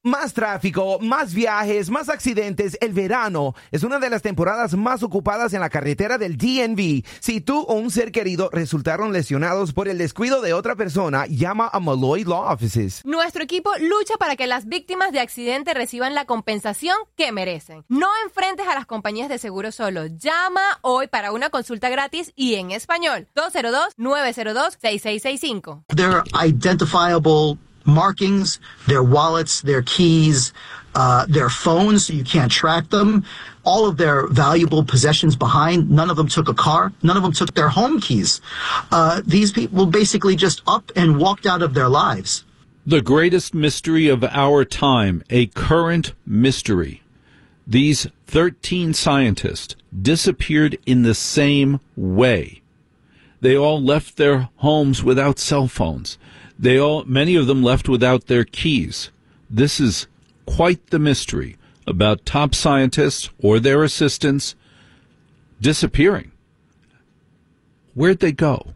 Más tráfico, más viajes, más accidentes. El verano es una de las temporadas más ocupadas en la carretera del DMV. Si tú o un ser querido resultaron lesionados por el descuido de otra persona, llama a Malloy Law Offices. Nuestro equipo lucha para que las víctimas de accidente reciban la compensación que merecen. No enfrentes a las compañías de seguro solo. Llama hoy para una consulta gratis y en español. 202-902-6665. They're identifiable markings, their wallets, their keys, their phones, so you can't track them. All of their valuable possessions behind. None of them took a car. None of them took their home keys. These people basically just up and walked out of their lives. The greatest mystery of our time, a current mystery. These 13 scientists disappeared in the same way. They all left their homes without cell phones. Many of them left without their keys. This is quite the mystery about top scientists or their assistants disappearing. Where'd they go?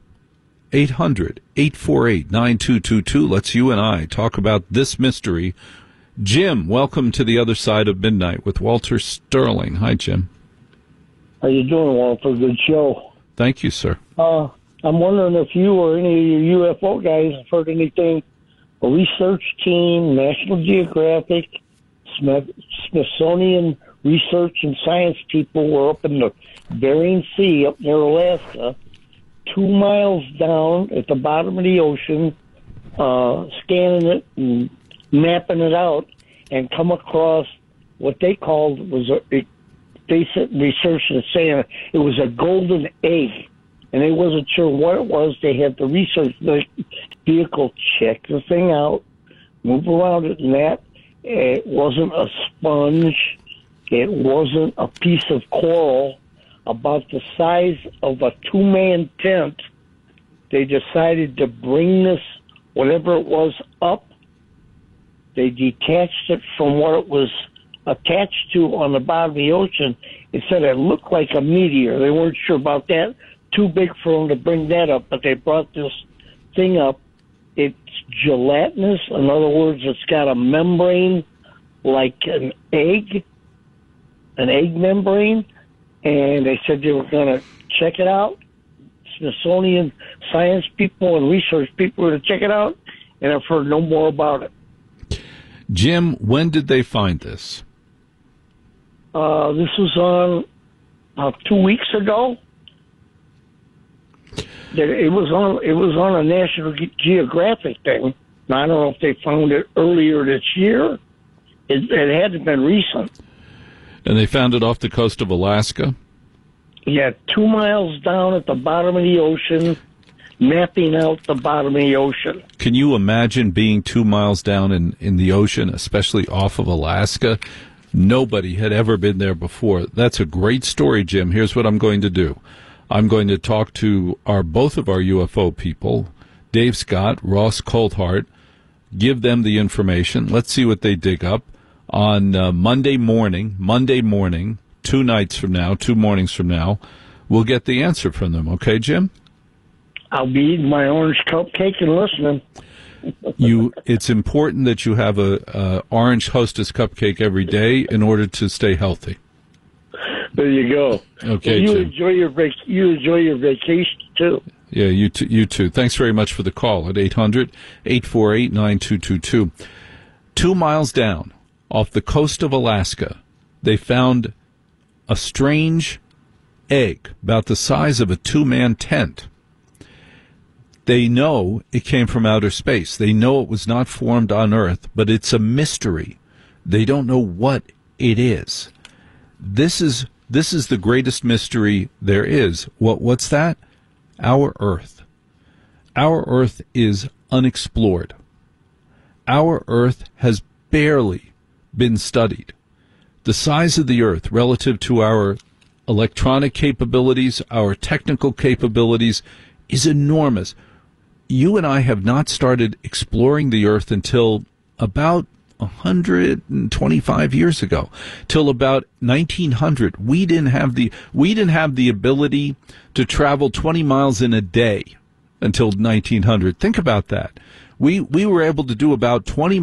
800-848-9222. Let's you and I talk about this mystery. Jim, welcome to the other side of midnight with Walter Sterling. Hi, Jim. How you doing, Walter? Good show. Thank you, sir. I'm wondering if you or any of your UFO guys have heard anything. A research team, National Geographic, Smithsonian research and science people were up in the Bering Sea up near Alaska, 2 miles down at the bottom of the ocean, scanning it and mapping it out, and come across what they called they said researchers saying it was a golden egg. And they wasn't sure what it was. They had the research vehicle check the thing out, move around it, and that. It wasn't a sponge. It wasn't a piece of coral. About the size of a 2-man tent, they decided to bring this, whatever it was, up. They detached it from what it was attached to on the bottom of the ocean. It said it looked like a meteor. They weren't sure about that. Too big for them to bring that up, but they brought this thing up. It's gelatinous. In other words, it's got a membrane like an egg membrane, and they said they were going to check it out. Smithsonian science people and research people were to check it out, and I've heard no more about it. Jim, when did they find this? This was on 2 weeks ago. It was on a National Geographic thing. Now, I don't know if they found it earlier this year. It hadn't been recent. And they found it off the coast of Alaska? Yeah, 2 miles down at the bottom of the ocean, mapping out the bottom of the ocean. Can you imagine being 2 miles down in the ocean, especially off of Alaska? Nobody had ever been there before. That's a great story, Jim. Here's what I'm going to do. I'm going to talk to both of our UFO people, Dave Scott, Ross Coulthart, give them the information. Let's see what they dig up on Monday morning, 2 nights from now, 2 mornings from now. We'll get the answer from them. Okay, Jim? I'll be eating my orange cupcake and listening. It's important that you have a orange Hostess cupcake every day in order to stay healthy. There you go. Okay, you Jim. enjoy your vacation too. Yeah, you too. Thanks very much for the call at 800-848-9222. 2 miles down off the coast of Alaska, they found a strange egg about the size of a 2-man tent. They know it came from outer space. They know it was not formed on Earth, but it's a mystery. They don't know what it is. This is the greatest mystery there is. What's that? Our Earth. Our Earth is unexplored. Our Earth has barely been studied. The size of the Earth relative to our electronic capabilities, our technical capabilities, is enormous. You and I have not started exploring the Earth until about 125 years ago, till about 1900. We didn't have the ability to travel 20 miles in a day until 1900. Think about that. We were able to do about 20